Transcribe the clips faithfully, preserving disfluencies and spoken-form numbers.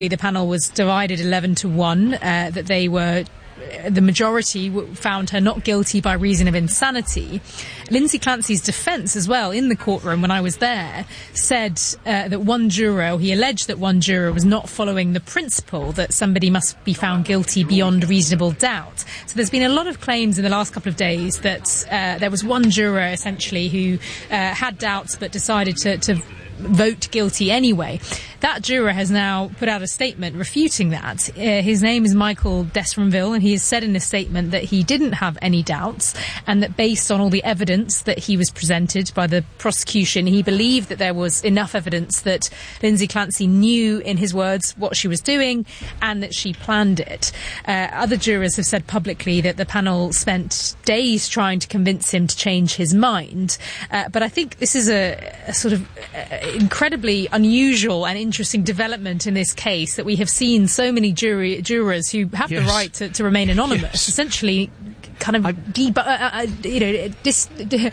The panel was divided eleven to one, uh, that they were, the majority found her not guilty by reason of insanity. Lindsay Clancy's defence as well, in the courtroom when I was there, said uh, that one juror, he alleged that one juror was not following the principle that somebody must be found guilty beyond reasonable doubt. So there's been a lot of claims in the last couple of days that uh, there was one juror essentially who uh, had doubts but decided to, to vote guilty anyway. That juror has now put out a statement refuting that. Uh, his name is Michael Desfranville, and he has said in a statement that he didn't have any doubts, and that based on all the evidence that he was presented by the prosecution, he believed that there was enough evidence that Lindsay Clancy knew, in his words, what she was doing, and that she planned it. Uh, other jurors have said publicly that the panel spent days trying to convince him to change his mind. Uh, but I think this is a, a sort of uh, incredibly unusual and interesting development in this case, that we have seen so many jury, jurors who have yes. the right to, to remain anonymous, yes. essentially kind of deb- uh, uh, you know, dis-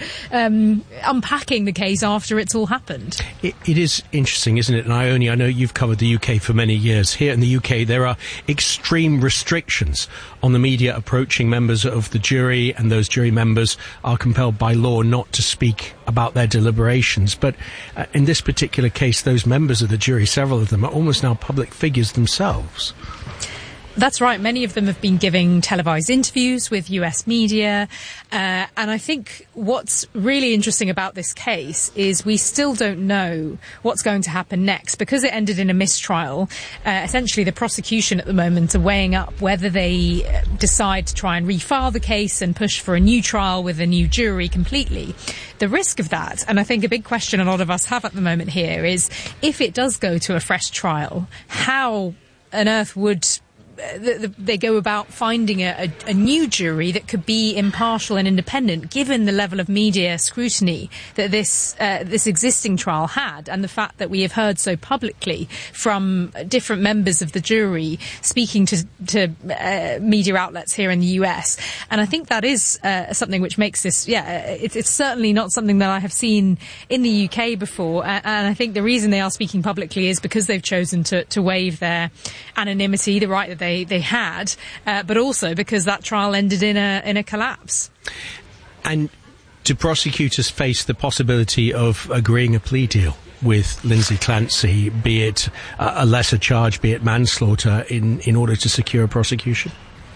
um, unpacking the case after it's all happened. It, it is interesting, isn't it? And Ione, I know you've covered the U K for many years. Here in the U K, there are extreme restrictions on the media approaching members of the jury, and those jury members are compelled by law not to speak about their deliberations. But uh, in this particular case, those members of the jury, several of them, are almost now public figures themselves. That's right. Many of them have been giving televised interviews with U S media. Uh, and I think what's really interesting about this case is we still don't know what's going to happen next. Because it ended in a mistrial, uh, essentially the prosecution at the moment are weighing up whether they decide to try and refile the case and push for a new trial with a new jury completely. The risk of that, and I think a big question a lot of us have at the moment here, is if it does go to a fresh trial, how on earth would they go about finding a, a, a new jury that could be impartial and independent, given the level of media scrutiny that this uh, this existing trial had, and the fact that we have heard so publicly from different members of the jury speaking to, to uh, media outlets here in the U S. And I think that is uh, something which makes this, yeah, it's, it's certainly not something that I have seen in the U K before. And, and I think the reason they are speaking publicly is because they've chosen to, to waive their anonymity, the right that they They, they had, uh, but also because that trial ended in a in a collapse. And do prosecutors face the possibility of agreeing a plea deal with Lindsay Clancy, be it uh, a lesser charge, be it manslaughter, in, in order to secure a prosecution?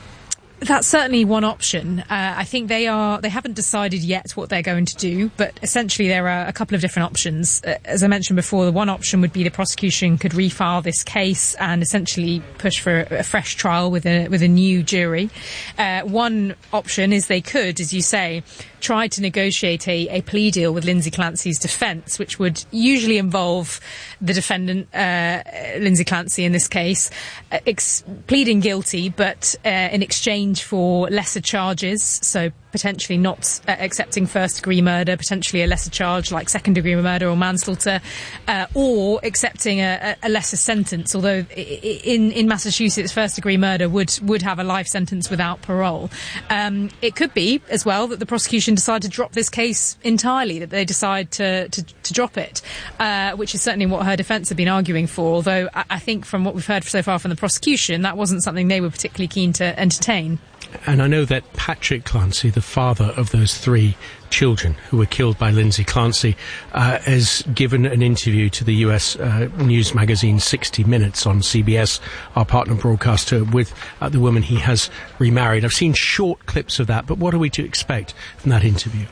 That's certainly one option. Uh, I think they are, they haven't decided yet what they're going to do, but essentially there are a couple of different options. Uh, as I mentioned before, the one option would be the prosecution could refile this case and essentially push for a fresh trial with a, with a new jury. Uh, one option is they could, as you say, try to negotiate a, a plea deal with Lindsay Clancy's defence, which would usually involve the defendant, uh, Lindsay Clancy in this case, uh, ex- pleading guilty, but uh, in exchange for lesser charges, so potentially not uh, accepting first-degree murder, potentially a lesser charge like second-degree murder or manslaughter, uh, or accepting a, a lesser sentence, although in, in Massachusetts, first-degree murder would, would have a life sentence without parole. Um, it could be, as well, that the prosecution decide to drop this case entirely, that they decide to, to, to drop it, uh, which is certainly what her defence have been arguing for, although I, I think from what we've heard so far from the prosecution, that wasn't something they were particularly keen to entertain. And I know that Patrick Clancy, the father of those three children who were killed by Lindsay Clancy, uh, has given an interview to the U S uh, news magazine sixty minutes on C B S, our partner broadcaster, with uh, the woman he has remarried. I've seen short clips of that, but what are we to expect from that interview?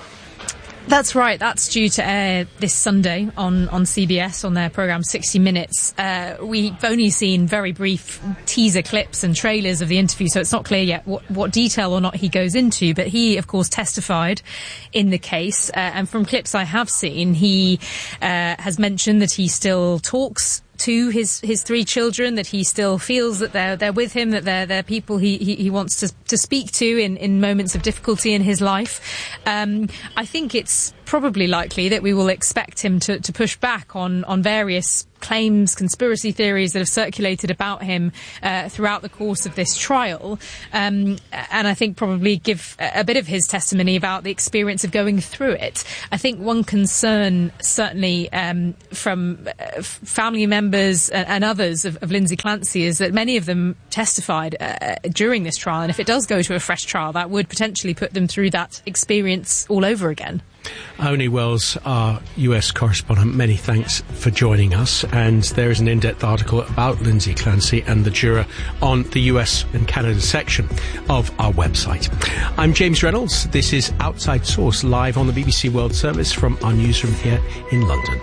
That's right. That's due to air this Sunday on, on C B S on their programme sixty minutes. Uh, we've only seen very brief teaser clips and trailers of the interview, so it's not clear yet what, what detail or not he goes into. But he, of course, testified in the case. Uh, and from clips I have seen, he uh, has mentioned that he still talks to his his three children, that he still feels that they're they're with him, that they're they're people he he, he wants to to speak to in, in moments of difficulty in his life. Um, I think it's probably likely that we will expect him to, to push back on, on various claims, conspiracy theories that have circulated about him uh, throughout the course of this trial, um, and I think probably give a, a bit of his testimony about the experience of going through it. I think one concern, certainly um, from uh, family members and, and others of, of Lindsay Clancy, is that many of them testified uh, during this trial, and if it does go to a fresh trial, that would potentially put them through that experience all over again. Oni Wells, our U S correspondent, many thanks for joining us. And there is an in-depth article about Lindsay Clancy and the juror on the U S and Canada section of our website. I'm James Reynolds. This is Outside Source, live on the B B C World Service from our newsroom here in London.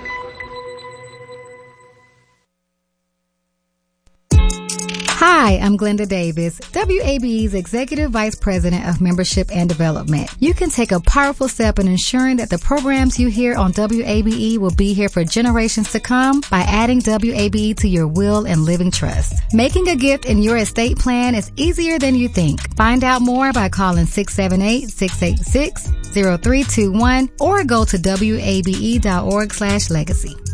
Hi, I'm Glenda Davis, W A B E's Executive Vice President of Membership and Development. You can take a powerful step in ensuring that the programs you hear on W A B E will be here for generations to come by adding W A B E to your will and living trust. Making a gift in your estate plan is easier than you think. Find out more by calling six seven eight, six eight six, zero three two one or go to W A B E dot org slash legacy.